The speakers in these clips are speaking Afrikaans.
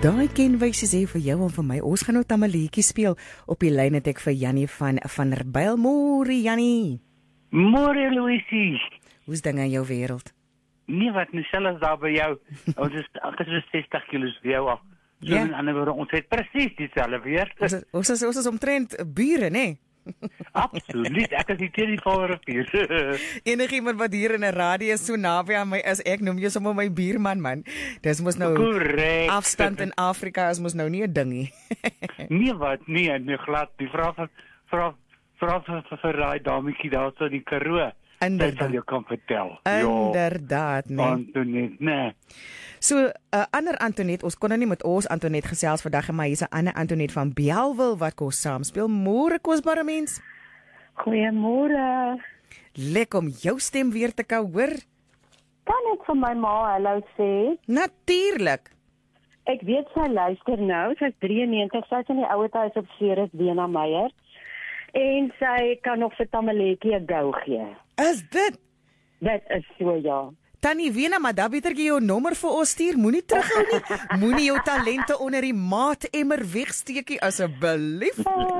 Daai kenwyse sê vir jou en vir my, ons gaan nou tamalietjie speel. Op die lyn het ek vir Jannie van der Byl. Môre Jannie. Môre Louisie. Hoe's dinge in jou wêreld? Nee, wat nou selfs daar by jou. Ons is 60 kilos vir jou af. So Ja. in ander woorde, ons het presies dieselfde weer. Ons is omtrent bure, né? Absoluut, ek is nie teen die Vaalrivier. Enigiemand wat hier in 'n radius so naby aan my is, ek noem jou sommer my buurman man. Dis mos nou Korrek. afstand in Afrika is mos nou nie 'n ding nie. Nee, wat? Nee, glad. Die vra vir daai dametjie daar so in die Karoo. Sy Inderdaad. sal jou kan vertel. Inderdaad, Ja, né? Antoinette, nee. So, ander Antoinette, ons kon nou nie met ons Antoinette gesels vandag, maar hier's 'n ander Antoinette van Bellville wat kos saam speel. Môre kosbare mens. Goeiemôre. Lekker om jou stem weer te kan hoor. Kan ek vir my ma hallo sê? Natuurlik. Ek weet sy luister nou, sy's 93, sy's in die ouer huis op Ceres Bena Meyer. En sy kan nog vir Tamaletjie 'n gou gee. Is dit Dit is so ja. Tannie Wena, maar dan beter jy jou nommer vir ons stuur. Moenie terughou nie. Moenie jou talente onder die maatemmer wegsteekie asseblief.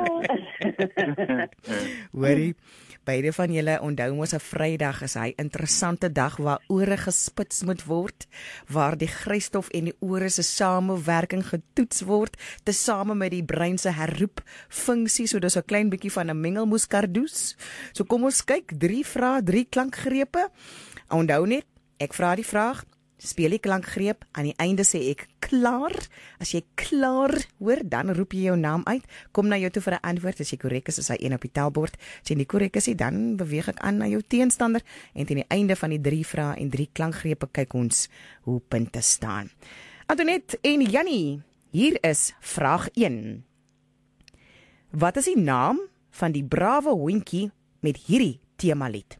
Hoorie, beide van julle onthou mos 'n Vrydag is hy interessante dag waar ore gespits moet word, waar die grysstof en die ore se samewerking getoets word, tesame met die brein se herroep funksie, so dis 'n klein bietjie van 'n mengelmoeskardoes. So kom ons kyk, 3 vrae, 3 klankgrepe. Onthou net, ek vra die vraag, speel die klankgreep, aan die einde sê ek klaar. As jy klaar hoor, dan roep jy jou naam uit, kom na jou toe vir 'n antwoord. As jy korrek is hy 1 op die tellbord. As jy nie korrek is nie, dan beweeg ek aan na jou teenstander en teen die einde van die 3 vrae en 3 klankgrepe kyk ons hoe punte staan. Antoinette en Jannie, hier is vraag 1. Wat is die naam van die brawe hondjie met hierdie temalied?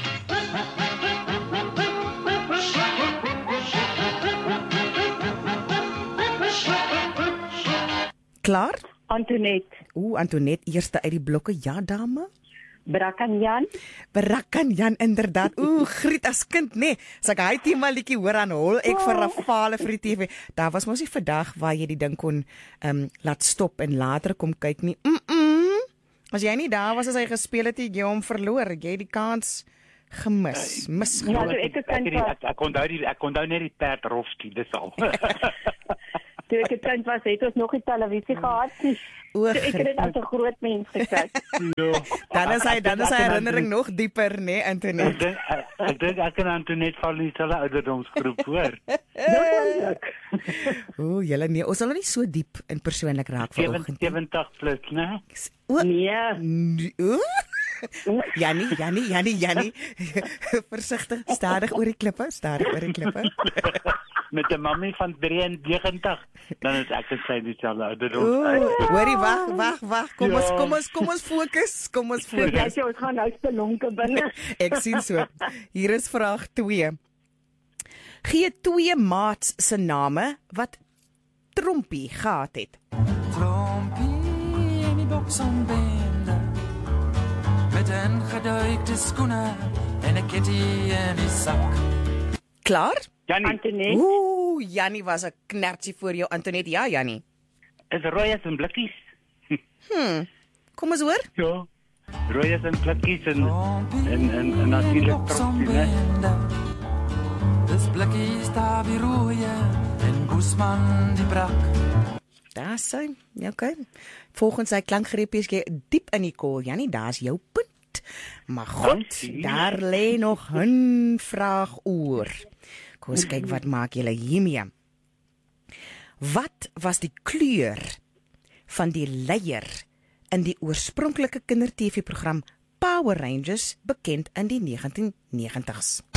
Klaar? Antoinette, Antoinette, eerste uit die blokke. Ja, dame? Brakanjan, Brakanjan, inderdaad. Griet as kind, nee. As ek hy temalietjie hoor aan hol, ek vir Rafale vir die TV. Daar was mos nie vandag waar jy die ding kon laat stop en later kom kyk nie. As jy nie daar was as hy gespeel het, jy hom verloor. Jy die kans gemis. Ja, toe ek 'n kind was, Ek onthou net die perd Rofsky, dis al. toe ek 'n kind was, het ons nog nie televisie gehad nie. So ek het dit as 'n groot mens gekyk. Dan is hy herinnering nog dieper, nee, Antoinette. Ek dink ek en Antoinette val nie hulle ouderdomsgroep hoor. Julle nee, ons sal nou nie so diep in persoonlik raak vanoggend. 70 plus, né? Nee. Jannie. Versigtig, stadig oor die klippe. Met 'n mammie van 93, dan is ek en sy dieselfde ouderdom. Hoorie, wag. Kom ons fokus. Ja, ons gaan nou spelonke binne. Ek sien so. Hier is vraag 2. Gee 2 maats se name wat Trompie gehad het. Trompie in die boksombende, met 'n geduikte skoene en 'n kitty in die sak. Klaar? Jannie, Antoinette, Jannie was 'n knertjie voor jou, Antoinette. Ja, Jannie. is rooies en blikkies. Kom ons hoor. Ja. Rooies en blikkies en natuurlik Trompie, né? Dis blikkies daar wie rooie en Guzman die brak. Daar sy. Okay. Volgens sy klankgreep is jy diep in die kool, Jannie. Daar's jou punt. Maar goed, Dankie. daar lê nog 'n vraag oor. Kom ons kyk wat maak julle hiermee. Wat was die kleur van die leier in die oorspronklike kinder-TV-program Power Rangers, bekend in die 1990s?